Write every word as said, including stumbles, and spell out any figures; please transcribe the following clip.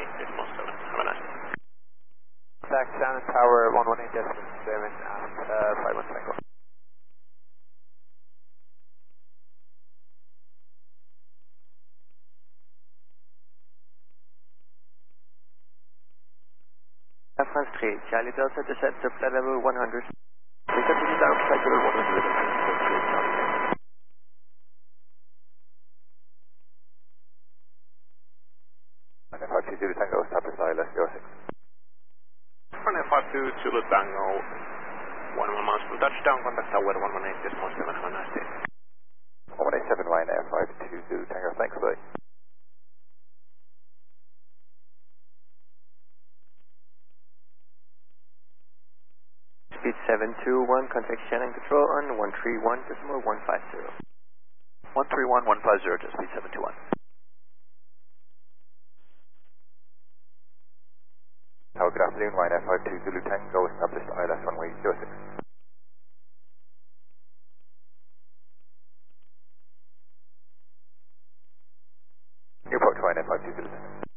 eight decimal seven. Have a nice day. Contact Shannon Tower one one eight decimal seven at uh, five one Tango. F five three, Charlie Delta descent to flight level one hundred. We continue down flight level one hundred. F five two Zulu Tango, Southwest I L S zero six. One F five two Zulu Tango, one one miles from touchdown, contact tower one one eight decimal seven. Have a nice day. one one eight seven Ryanair F five two Zulu Tango, thanks, bye. Speed seven two one, contact Shannon Control on one three one decimal one five zero. one three one one five zero to speed seven two one. Tower, good afternoon, Ryanair F five two Zulu Tango, established I L S runway zero six. Newport to Ryanair F five two Zulu Tango.